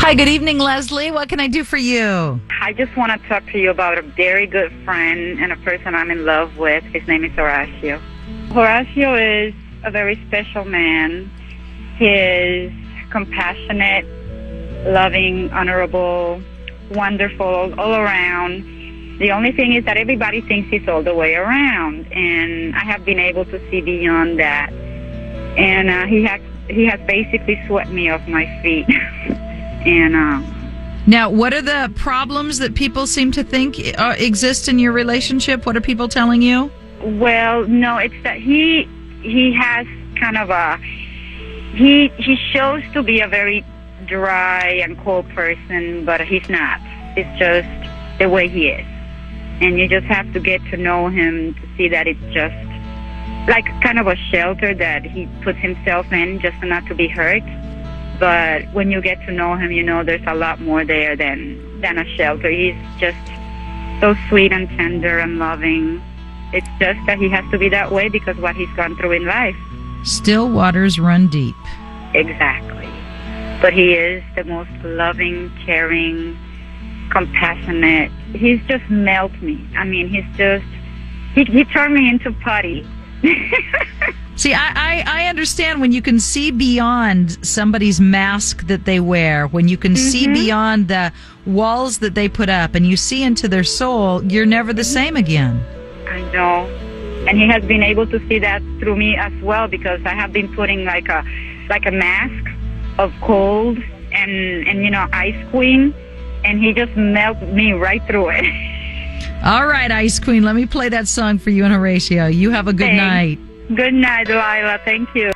Hi, good evening, Leslie. What can I do for you? I just want to talk to you about a very good friend and a person I'm in love with. His name is Horacio. Horacio is a very special man. He is compassionate, loving, honorable, wonderful all around. The only thing is that everybody thinks he's all the way around, and I have been able to see beyond that. And he has basically swept me off my feet. And now, what are the problems that people seem to think exist in your relationship? What are people telling you? Well, no, it's that he has kind of he shows to be a very dry and cold person, but he's not. It's just the way he is. And you just have to get to know him to see that it's just like kind of a shelter that he puts himself in just not to be hurt. But when you get to know him, you know there's a lot more there than a shelter. He's just so sweet and tender and loving. It's just that he has to be that way because what he's gone through in life. Still waters run deep. Exactly. But he is the most loving, caring, compassionate. He's just melted me. I mean, he turned me into putty. See, I understand when you can see beyond somebody's mask that they wear, when you can see beyond the walls that they put up and you see into their soul, you're never the same again. I know. And he has been able to see that through me as well, because I have been putting like a mask of cold and you know, Ice Queen, and he just melted me right through it. All right, Ice Queen, let me play that song for you and Horacio. You have a good night. Good night, Delilah. Thank you.